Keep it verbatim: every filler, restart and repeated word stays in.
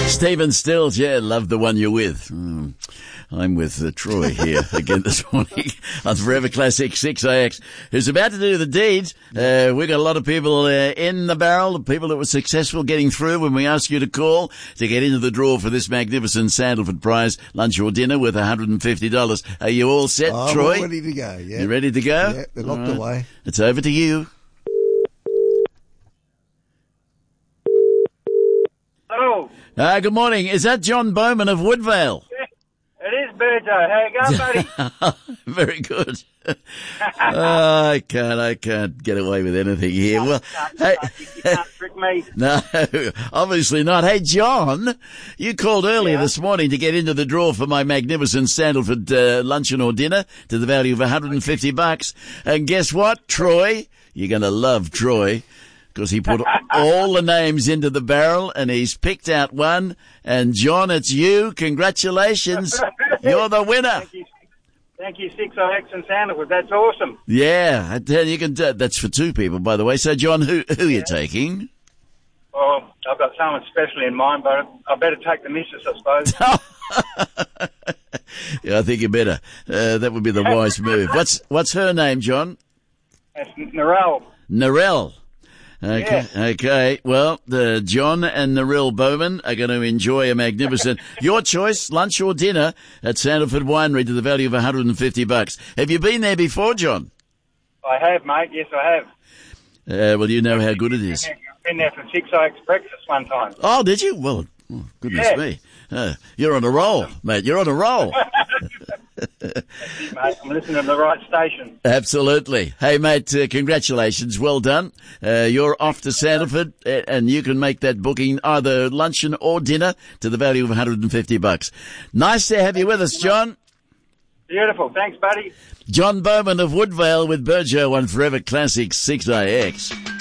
Stephen Stills, yeah, love the one you're with. Mm. I'm with uh, Troy here again this morning on Forever Classic six A X, who's about to do the deeds. Uh, we've got a lot of people uh, in the barrel, the people that were successful getting through when we asked you to call to get into the draw for this magnificent Sandalford prize, lunch or dinner worth one hundred fifty dollars. Are you all set, I'm Troy? all ready to go, yeah. You ready to go? Yeah, they're locked All right. away. It's over to you. Hello. Uh, good morning. Is that John Bowman of Woodvale? It is Berto. How you going, buddy? Very good. oh, I can't, I can't get away with anything here. Well, hey, You can't trick me. no, obviously not. Hey, John, you called earlier Yeah. this morning to get into the draw for my magnificent Sandalford uh, luncheon or dinner to the value of one hundred fifty bucks. And guess what, Troy? You're going to love Troy, because he put all the names into the barrel and he's picked out one. And John, it's you. Congratulations. You're the winner. Thank you. Thank you, six O X and Sandalwood. That's awesome. Yeah, I tell you, you can do, that's for two people, by the way. So, John, who who are you taking? Oh, I've got someone specially in mind, but I better take the missus, I suppose. Yeah, I think you better. Uh, that would be the wise move. What's what's her name, John? That's Narelle. Narelle. Okay, okay. Well, the John and Narelle Bowman are going to enjoy a magnificent, your choice, lunch or dinner at Sandalford Winery to the value of one hundred fifty bucks. Have you been there before, John? I have, mate. Yes, I have. Uh, well, you know how good it is. Been there for six O X breakfast one time. Oh, did you? Well, oh, goodness Yeah. me. Uh, you're on a roll, mate. You're on a roll. Mate, I'm listening to the right station. Absolutely. Hey, mate, uh, congratulations. Well done. Uh, you're off to Sandalford, uh, and you can make that booking either luncheon or dinner to the value of one hundred fifty bucks. Nice to have you with us, John. Beautiful. Thanks, buddy. John Bowman of Woodvale with Burjo on Forever Classic six A X.